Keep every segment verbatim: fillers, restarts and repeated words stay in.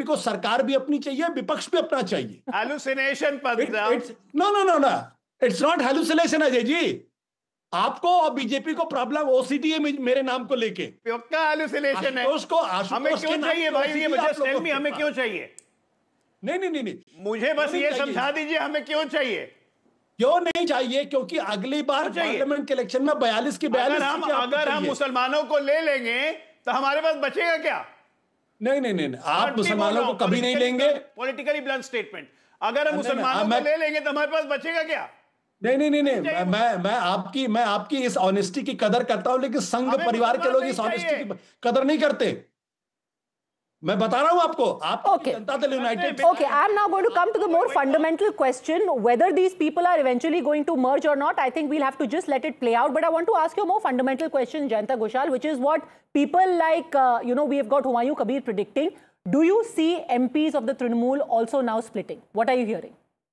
को सरकार भी अपनी चाहिए, विपक्ष भी अपना चाहिए. Hallucination, Padma. It's no no no no. It's not hallucination, Ajay ji. आपको और बीजेपी को प्रॉब्लम ओसीडी है मेरे नाम को लेके. क्या hallucination है? आशुतोष को आशुतोष हमें क्यों चाहिए भाई? ये just tell me हमें क्यों चाहिए? नहीं नहीं नहीं नहीं. मुझे बस ये समझा दीजिए हमें क्यों चाहिए? क्यों नहीं चाहिए? क्योंकि अगली बार पार्लियामेंट के इलेक्शन में बयालीस की बयालीस अगर हम अगर हम मुसलमानों को ले लेंगे तो हमारे पास बचेगा क्या? नहीं नहीं नहीं, आप मुसलमानों को कभी नहीं लेंगे. Politically blunt statement. अगर हम मुसलमानों को ले लेंगे तो हमारे पास बचेगा क्या? नहीं नहीं नहीं नहीं मैं मैं आपकी मैं आपकी इस ऑनेस्टी की कदर करता हूं, लेकिन संघ परिवार के लोग इस ऑनेस्टी की कदर नहीं करते. मैं बता रहा हूं आपको. आप Okay. Janata Dal United. Okay, I'm now going to come to the more fundamental question, whether these people are eventually going to merge or not. I think we'll have to just let it play out. But I want to ask you a more fundamental question, Jayanta Ghoshal, which is what people like, uh, you know, we have got Humayun Kabir predicting. Do you see M Ps of the Trinamool also now splitting? What are you hearing?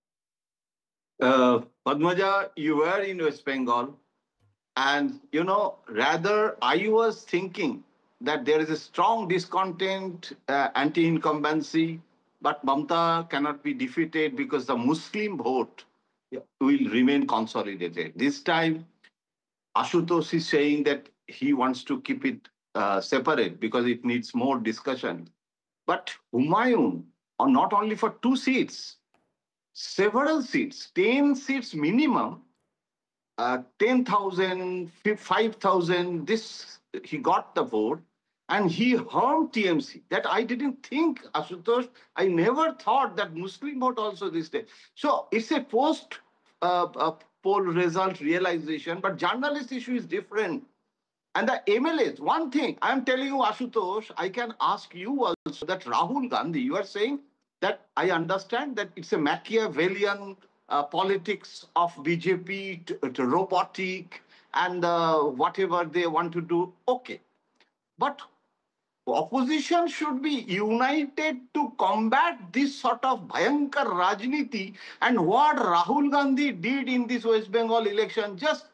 Uh, Padmaja, you were in West Bengal, and, you know, rather I was thinking that there is a strong discontent, uh, anti-incumbency, but Mamata cannot be defeated because the Muslim vote will remain consolidated. This time, Ashutosh is saying that he wants to keep it uh, separate because it needs more discussion. But Humayun, or not only for two seats, several seats, ten seats minimum, uh, ten thousand, five thousand, this, he got the vote. And he harmed T M C. That I didn't think, Ashutosh. I never thought that Muslim vote also this day. So it's a post uh, uh, poll result realization, but journalist issue is different. And the M L As, one thing, I'm telling you, Ashutosh, I can ask you also that Rahul Gandhi, you are saying that I understand that it's a Machiavellian uh, politics of B J P, to, to robotic, and uh, whatever they want to do. Okay. But opposition should be united to combat this sort of Bhayankar Rajniti. And what Rahul Gandhi did in this West Bengal election, just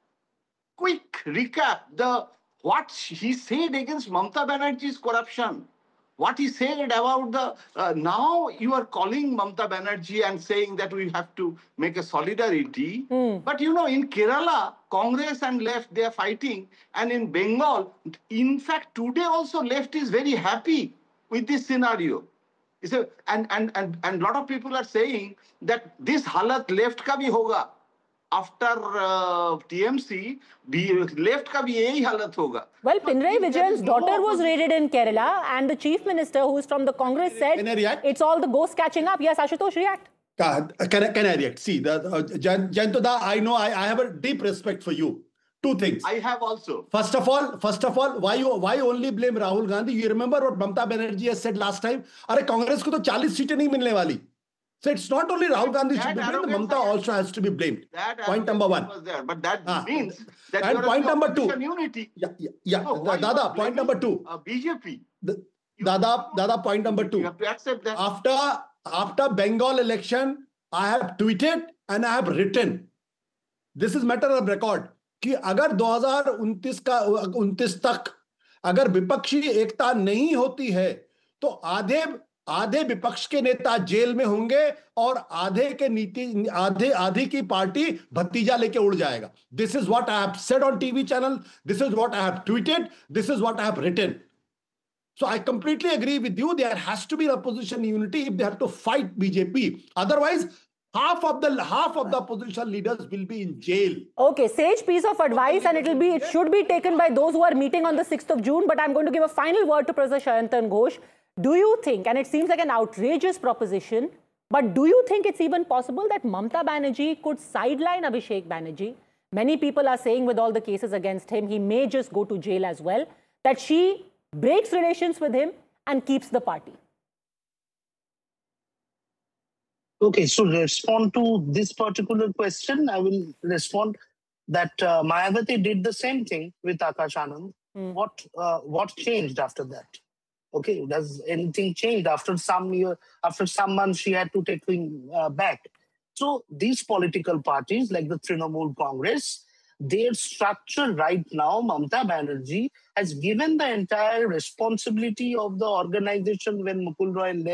quick recap, the what he said against Mamata Banerjee's corruption, what he said about the, uh, now you are calling Mamata Banerjee and saying that we have to make a solidarity. Mm. But you know, in Kerala, Congress and left, they are fighting. And in Bengal, in fact, today also left is very happy with this scenario. It's a, and and and and lot of people are saying that this halat left ka bhi hoga. After uh, T M C, left ka bhi yahi halat hoga. Well, Pinarayi Vijayan's daughter was raided in Kerala, and the chief minister, who is from the Congress, said it's all the ghosts catching up. Yes, Ashutosh, react. Can, can, I, can I react? See, the, uh, Jayantoda, I know I, I have a deep respect for you. Two things. I have also. First of all, first of all, why you why only blame Rahul Gandhi? You remember what Mamata Banerjee has said last time? Are Congress ko to forty seaten nahi milne wali. So it's not only Rahul Gandhi should be blamed, Mamata also has to be blamed. That point number one. Was there, but that ah. means that and point number two. Unity. Yeah, yeah, yeah. No, Dada, point number two. Uh, B J P. The, Dada, Dada, point number two. You have to accept that. After after Bengal election, I have tweeted and I have written. This is matter of record. कि अगर दो हज़ार उनतीस का उनतीस तक अगर विपक्षी एकता नहीं होती है तो आधे आधे विपक्ष के नेता जेल में होंगे और आधे के नीति आधे आधी की पार्टी भतीजा लेके उड़ जाएगा. This is what I have said on T V channel. This is what I have tweeted. This is what I have written. So I completely agree with you. There has to be opposition unity if they have to fight B J P. Otherwise, half of the half of the opposition leaders will be in jail. Okay, sage piece of advice, and it'll be it should be taken by those who are meeting on the sixth of June. But I'm going to give a final word to Professor Sayantan Ghosh. Do you think, and it seems like an outrageous proposition, but do you think it's even possible that Mamata Banerjee could sideline Abhishek Banerjee? Many people are saying with all the cases against him, he may just go to jail as well, that she breaks relations with him and keeps the party. Okay, so respond to this particular question, I will respond that uh, Mayawati did the same thing with Akash Anand. Mm. What, uh, what changed after that? Okay, does anything change after some year, after some months she had to take him uh, back? So these political parties like the Trinamool Congress, their structure right now, Mamata Banerjee has given the entire responsibility of the organization when Mukul Roy left.